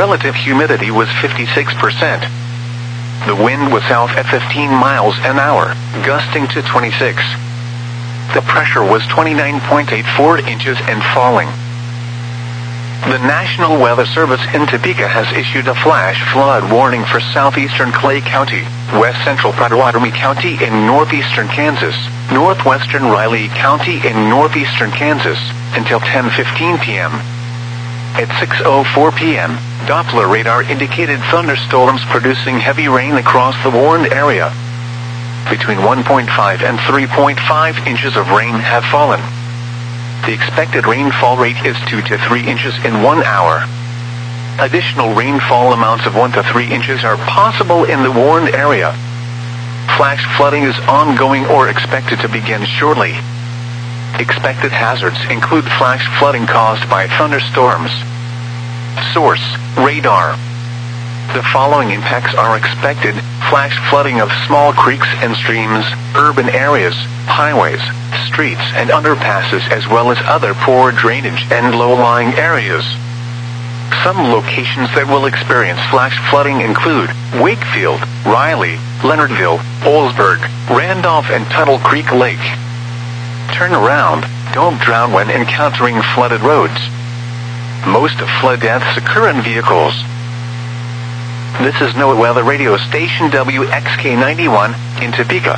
relative humidity was 56%. The wind was south at 15 miles an hour, gusting to 26. The pressure was 29.84 inches and falling. The National Weather Service in Topeka has issued a flash flood warning for southeastern Clay County, west central Pottawatomie County in northeastern Kansas, northwestern Riley County in northeastern Kansas, until 10:15 p.m. At 6:04 p.m., Doppler radar indicated thunderstorms producing heavy rain across the warned area. Between 1.5 and 3.5 inches of rain have fallen. The expected rainfall rate is 2 to 3 inches in 1 hour. Additional rainfall amounts of 1 to 3 inches are possible in the warned area. Flash flooding is ongoing or expected to begin shortly. Expected hazards include flash flooding caused by thunderstorms. Source: radar. The following impacts are expected: flash flooding of small creeks and streams, urban areas, highways, streets and underpasses, as well as other poor drainage and low-lying areas. Some locations that will experience flash flooding include Wakefield, Riley, Leonardville, Olsburg, Randolph and Tuttle Creek Lake. Turn around, don't drown when encountering flooded roads. Most flood deaths occur in vehicles. This is NOAA Weather Radio Station WXK91 in Topeka.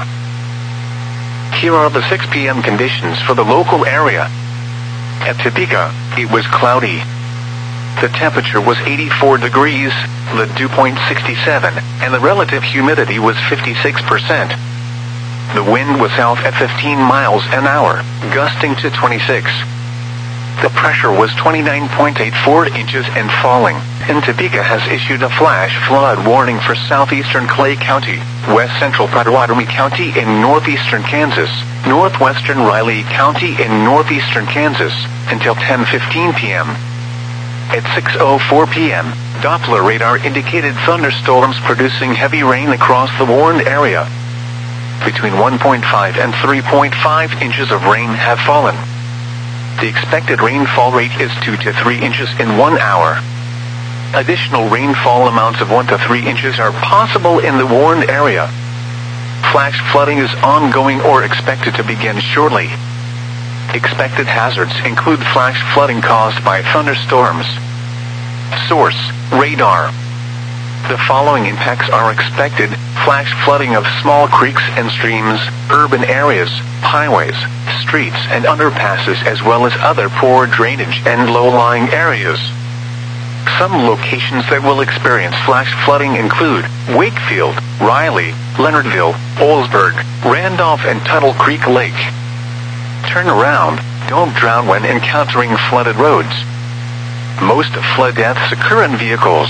Here are the 6 p.m. conditions for the local area. At Topeka, it was cloudy. The temperature was 84 degrees, the dew point 67, and the relative humidity was 56%. The wind was south at 15 miles an hour, gusting to 26. The pressure was 29.84 inches and falling, and Topeka has issued a flash flood warning for southeastern Clay County, west central Pottawatomie County in northeastern Kansas, northwestern Riley County in northeastern Kansas, until 10:15 p.m. At 6:04 p.m., Doppler radar indicated thunderstorms producing heavy rain across the warned area. Between 1.5 and 3.5 inches of rain have fallen. The expected rainfall rate is 2 to 3 inches in 1 hour. Additional rainfall amounts of 1 to 3 inches are possible in the warned area. Flash flooding is ongoing or expected to begin shortly. Expected hazards include flash flooding caused by thunderstorms. Source: radar. The following impacts are expected: flash flooding of small creeks and streams, urban areas, highways, streets and underpasses, as well as other poor drainage and low-lying areas. Some locations that will experience flash flooding include Wakefield, Riley, Leonardville, Olsburg, Randolph and Tuttle Creek Lake. Turn around, don't drown when encountering flooded roads. Most flood deaths occur in vehicles.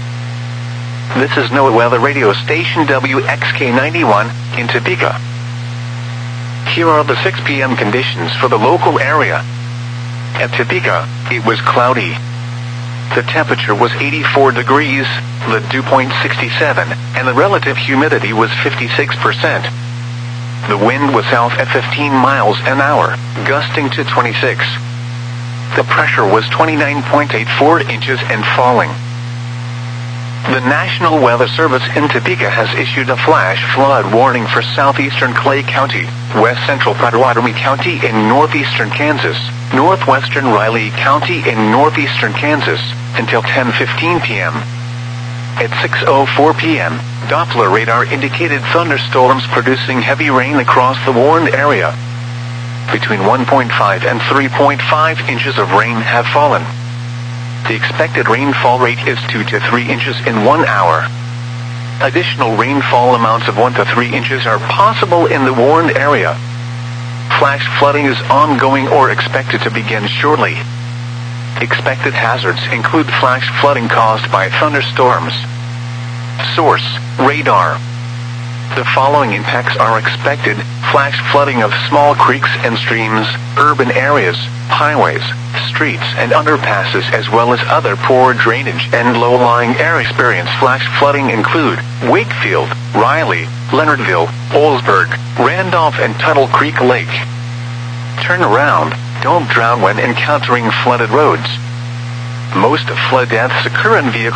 This is NOAA Weather Radio Station WXK91 in Topeka. Here are the 6 p.m. conditions for the local area. At Topeka, it was cloudy. The temperature was 84 degrees, the dew point 67, and the relative humidity was 56%. The wind was south at 15 miles an hour, gusting to 26. The pressure was 29.84 inches and falling. The National Weather Service in Topeka has issued a flash flood warning for southeastern Clay County, west central Pottawatomie County in northeastern Kansas, northwestern Riley County in northeastern Kansas, until 10:15 p.m. At 6:04 p.m., Doppler radar indicated thunderstorms producing heavy rain across the warned area. Between 1.5 and 3.5 inches of rain have fallen. The expected rainfall rate is 2 to 3 inches in 1 hour. Additional rainfall amounts of 1 to 3 inches are possible in the warned area. Flash flooding is ongoing or expected to begin shortly. Expected hazards include flash flooding caused by thunderstorms. Source: radar. The following impacts are expected: flash flooding of small creeks and streams, urban areas, highways, streets and underpasses, as well as other poor drainage and low-lying areas. Experience flash flooding include Wakefield, Riley, Leonardville, Olsburg, Randolph and Tuttle Creek Lake. Turn around, don't drown when encountering flooded roads. Most flood deaths occur in vehicles.